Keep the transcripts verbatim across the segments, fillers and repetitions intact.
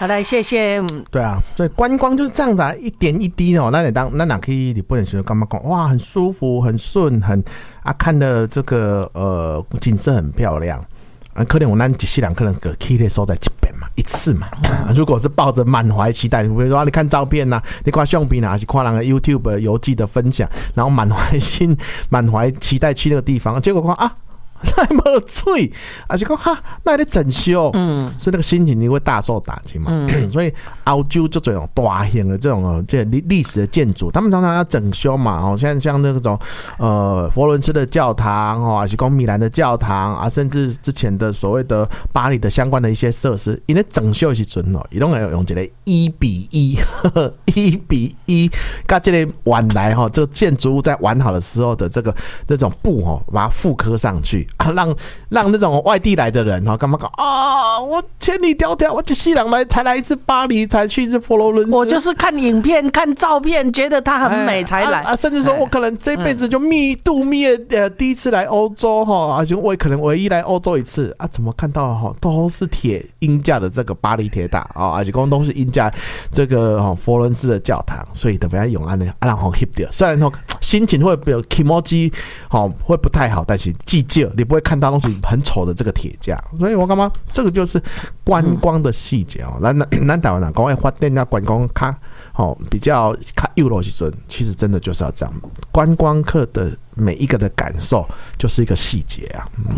好来，谢谢。 对啊，所以观光就是这样子啊，一点一滴哦。那你当那哪可以日本人说干嘛讲哇，很舒服，很顺，很啊，看的这个呃景色很漂亮。啊，可能我那一世人可能个去的所在一遍嘛，一次嘛。嗯、如果是抱着满怀期待，比如说、啊、你看照片呐、啊，你看相片啊，还是看人的 YouTube 游记的分享，然后满怀心、满怀期待去那个地方，结果看啊。那没水，而且讲哈，那在整修，嗯，所以那个心情你会大受打击嘛。嗯、所以澳洲这种大型的这种这历历史的建筑，他们常常要整修嘛。哦，像像那种呃佛罗伦斯的教堂哦，还是讲米兰的教堂啊，甚至之前的所谓的巴黎的相关的一些设施，因为整修的时阵哦，伊拢会用一个一比一，一比一，跟这个完来哈，这个建筑物在完好的时候的这个这种布哦，把它复刻上去。啊、让让那种外地来的人哈，干嘛搞啊？我千里迢迢，我一世人来才来一次巴黎，才去一次佛罗伦斯。 我就是看影片、看照片，觉得它很美才来。 啊啊、甚至说我可能这辈子就蜜度蜜呃第一次来欧洲哈，而且我也可能唯一来欧洲一次啊，怎么看到哈都是铁鹰架的这个巴黎铁塔啊，而且公都是鹰架这个哈佛罗伦斯的教堂，所以特别用安的啊让好 hip 掉。虽然说心情会比 kimoji 好会不太好，但是记旧。你不会看到东西很丑的这个铁架，所以我干嘛？这个就是观光的细节哦。咱咱台湾人讲，哎，发展要观光卡，哦，比较卡优柔时阵，其实真的就是要这样。观光客的每一个的感受，就是一个细节啊。嗯。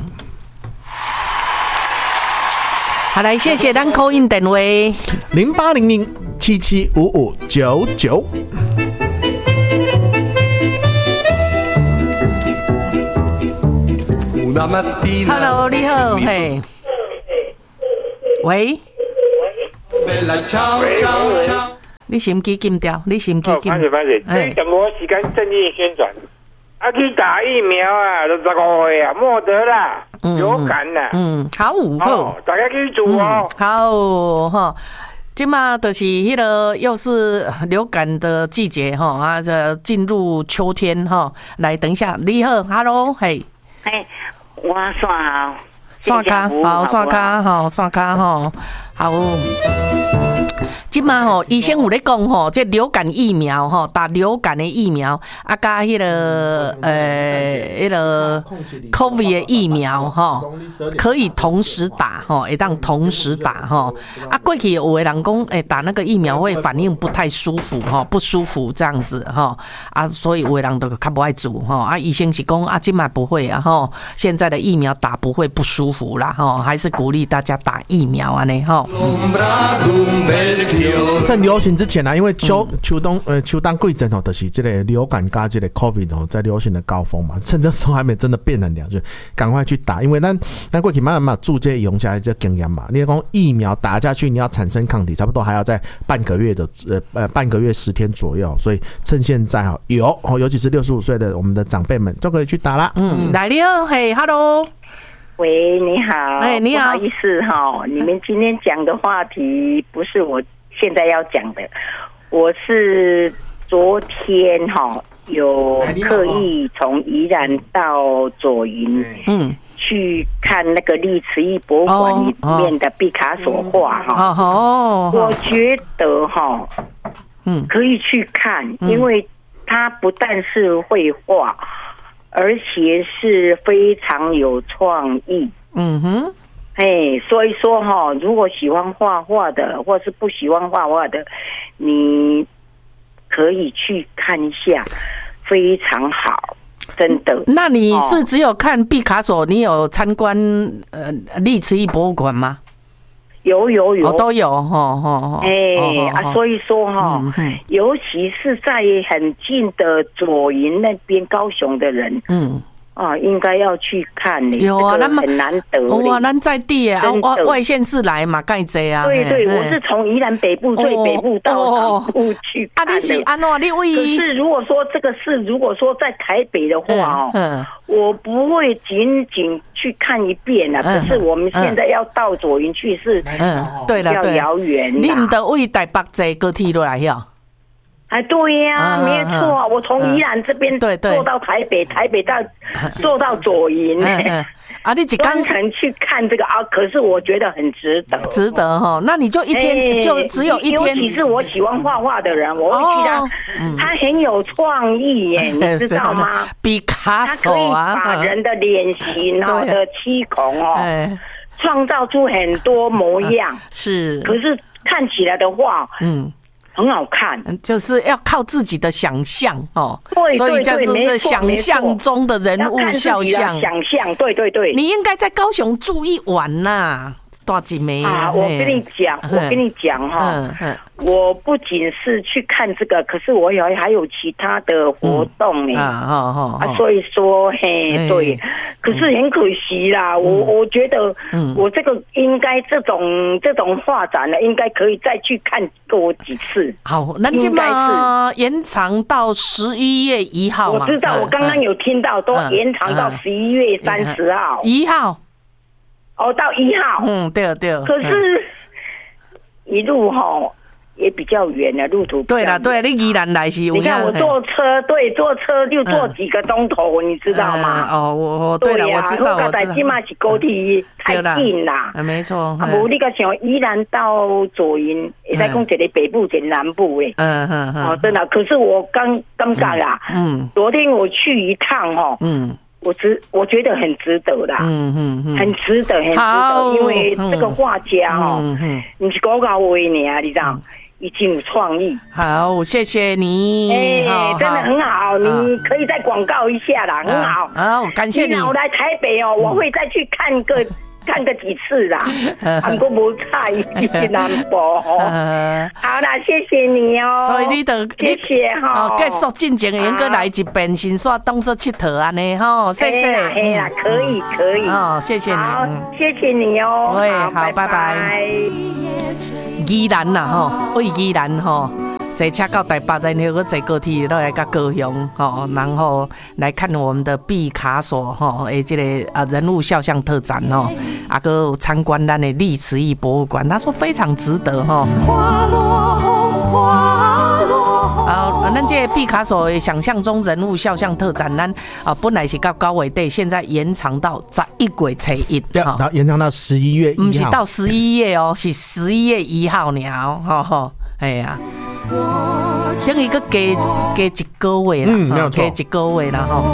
好，来，谢谢咱 call in 电话零八零零七七五五九九。 Hello， 你好，嘿，喂，你心机禁掉，你心机禁。 拍摄拍摄，这什么时间正面宣传？啊，去打疫苗啊，都十五岁啊，莫得啦，流感啦。 嗯，好好， 大家去做哦。 好哈。今嘛就是迄个又是流感的季节哈啊，这进入秋天哈。来，等一下，你好 ，Hello， 嘿， 嘿。我算好， 算卡好，算卡好，算卡好，好。即马吼，医生有咧讲吼，这流感疫苗吼，打流感的疫苗，啊加迄个呃，迄个 COVID 的疫苗吼，可以同时打吼，会当同时打吼。啊，过去有的人讲，诶，打那个疫苗会反应不太舒服吼，不舒服这样子吼，啊，所以有的人都较不爱做吼。啊，医生是讲啊，即马不会啊吼，现在的疫苗打不会不舒服啦吼，还是鼓励大家打疫苗安尼吼。 趁流行之前啊，因为秋秋冬呃秋冬季节哦，就是这个流感加这个 COVID 哦，在流行的高峰嘛，趁这时候还没真的变很凉，就赶快去打，因为咱咱过去慢慢慢注这用下来这经验嘛，你讲疫苗打下去，你要产生抗体，差不多还要在半个月的呃呃半个月十天左右，所以趁现在哈有哦，尤其是六十五岁的我们的长辈们都可以去打啦。 嗯，来了，嘿 ，Hello。 喂，你好， 哎，你好， 不好意思哈，你们今天讲的话题不是我现在要讲的，我是昨天哈有刻意从宜兰到左营，嗯，去看那个历慈义博物馆里面的毕卡索画哈，哦，我觉得哈，嗯，可以去看，因为它不但是绘画。而且是非常有创意，嗯哼，嘿，所以说哈，如果喜欢画画的，或是不喜欢画画的，你可以去看一下，非常好，真的。 那你是只有看毕卡索，你有参观呃历慈义博物馆吗？ 有有有、 哦、都有哈哈， 哎、欸哦、啊，所以说哈、嗯，尤其是在很近的左营那边，高雄的人，嗯。啊，应该要去看呢。有啊，那、這個、很难得。 哇，咱在地啊，外外县市来嘛，盖济啊。 对对，我是从宜兰北部最北部到南部去看的。啊， 你是安怎？你为？ 可是如果说这个是，如果说在台北的话哦，嗯，我不会仅仅去看一遍啊。可是我们现在要到左营去是，嗯，对了，比较遥远。 你唔得为台北坐高铁落来呀？ 哎，对呀、啊，没有错啊！我从宜兰这边坐到台北，台北到坐到左营， 啊，你一专天程去看这个啊，可是我觉得很值得， 值得哈。那你就一天、 欸、 就只有一天， 尤其是我喜欢画画的人，我会去他， 哦嗯、 他很有创意耶，你知道吗？ 毕卡索啊， 他可以把人的脸型哦的七孔哦，创造出很多模样， 啊、是， 可是看起来的话，嗯。很好看， 就是要靠自己的想象哦。 对， 所以这就是想象中的人物肖像。 想象，对对对。 你应该在高雄住一晚呐，大几枚啊！我跟你讲，我跟你讲哈，我不仅是去看这个，可是我有还有其他的活动呢。啊啊啊！所以说，嘿，对，可是很可惜啦。我我觉得，我这个应该这种这种画展呢，应该可以再去看过几次。 好，那今嘛延长到十一月一号嘛。 我知道，我刚刚有听到，都延长到十一月三十号。 一号。 哦，到一号。 嗯，对对。 可是，一路哈。也比较远的路途。 对啦，对，你宜兰来是有。 你看我坐车，对，坐车就坐几个钟头，你知道吗？ 哦，我我对了，我知道，我知道。 起码是高铁太近啦。 没错。 啊，无你个想宜兰到左营，会使讲一个北部，一个南部诶。嗯嗯嗯。哦，真的，可是我刚刚讲啦，嗯，昨天我去一趟哦，嗯。我值，我觉得很值得啦，嗯嗯嗯，很值得，很值得，因为这个画家哦，你是高高为你啊，你知道，已经有创意。 好，谢谢你， 哎，真的很好，你可以再广告一下啦，很好。 好，感谢你。 我来台北哦，我会再去看个。看个几次啦，韩国无差异南部哦。好啦，谢谢你哦。 所以你得谢谢哈。 继续进前应该来一遍，先煞当作佚佗安尼吼，谢谢。 嘿啦，可以可以。 哦，谢谢你。 好，谢谢你哦。 喂，好，拜拜。宜兰呐吼，为宜兰吼。坐车到台北，然后坐高铁落来到高雄，吼，然后来看我们的毕卡索吼，诶，这个啊人物肖像特展吼，啊个参观咱的历慈义博物馆，他说非常值得吼。啊，咱这毕卡索的想象中人物肖像特展，咱啊本来是到九月底，现在延长到十一月初一， 对，然后延长到十一月一号， 不是到十一月哦，是十一月一号了，吼吼，哎呀。等于个加加一个月啦， 嗯，没有错， 加一个月啦吼。